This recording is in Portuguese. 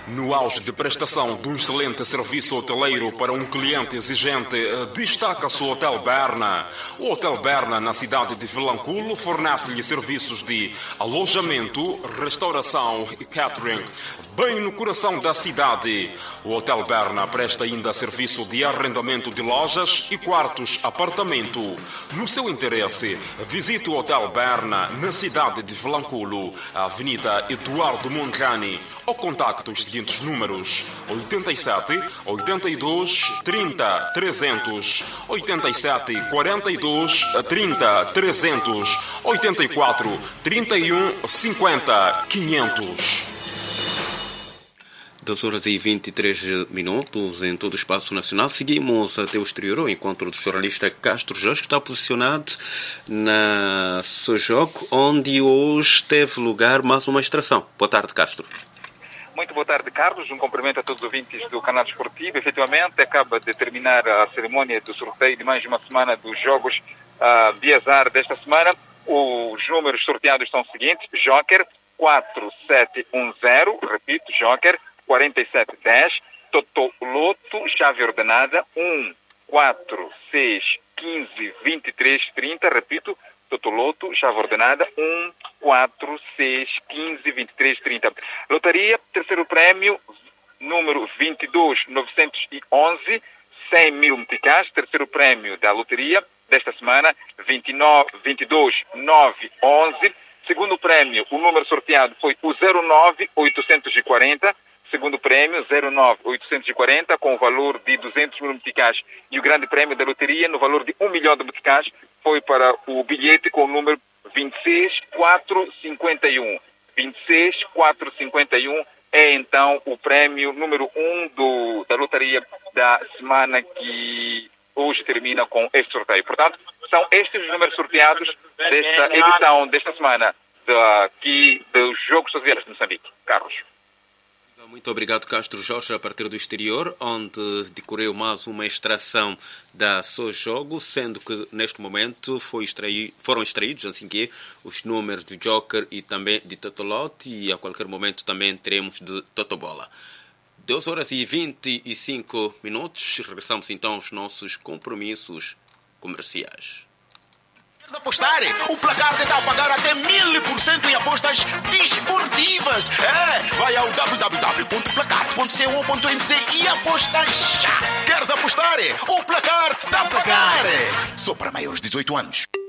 No auge de prestação de um excelente serviço hoteleiro para um cliente exigente, destaca-se o Hotel Berna. O Hotel Berna, na cidade de Vilanculo, fornece-lhe serviços de alojamento, restauração e catering, bem no coração da cidade. O Hotel Berna presta ainda serviço de arrendamento de lojas e quartos apartamento. No seu interesse, visite o Hotel Berna na cidade de Vilanculo, Avenida Eduardo Mondlane, ou contacte os seguintes números: 87 82 30 300, 87 42 30 300, 84 31 50 500. 2h23 em todo o espaço nacional. Seguimos até o exterior. O encontro do jornalista Castro Jorge está posicionado na Sojogo, onde hoje teve lugar mais uma extração. Boa tarde, Castro. Muito boa tarde, Carlos. Um cumprimento a todos os ouvintes do canal desportivo. Efetivamente, acaba de terminar a cerimônia do sorteio de mais uma semana dos Jogos de Azar desta semana. Os números sorteados são os seguintes: Joker 4710, repito, Joker 4710, Totoloto, chave ordenada 1, 4, 6, 15, 23, 30, repito, Totoloto, chave ordenada 1, 4, 6, 15, 23, 30. Lotaria, terceiro prêmio, número 22.911, 100 mil meticais, terceiro prêmio da loteria desta semana, 22.911. Segundo prêmio, o número sorteado foi o 09840. Segundo prêmio, 09840, com o valor de 200 mil meticais. E o grande prêmio da loteria, no valor de 1 milhão de meticais, foi para o bilhete com o número 26451. 26451 é, então, o prêmio número 1 da loteria da semana que hoje termina com este sorteio. Portanto, são estes os números sorteados desta edição, desta semana, aqui dos Jogos Sociais de Moçambique. Carlos. Muito obrigado, Castro Jorge, a partir do exterior, onde decorreu mais uma extração da Sojogo, sendo que neste momento foram extraídos, assim que os números do Joker e também de Totolote, e a qualquer momento também teremos de Totobola. 2h25, regressamos então aos nossos compromissos comerciais. Queres apostar? O Placar te dá a pagar até 1000% em apostas desportivas. Vai ao www.placar.co.nz e aposta já. Queres apostar? O Placar te dá a pagar. Só para maiores de 18 anos.